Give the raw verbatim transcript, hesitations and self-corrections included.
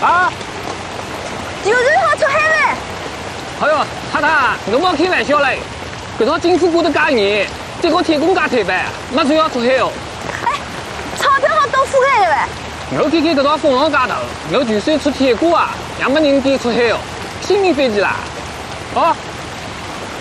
啊！ 有人要出海了！ 哎呦，太太，侬莫开玩笑嘞！搿趟政府雇得介严，再搞天公介推办，马上要出海哦。 哎，钞票好到富海了呗！ 我看看搿趟风浪介大，我就算出天锅啊，也没人敢出海哦，性命飞机啦！哦。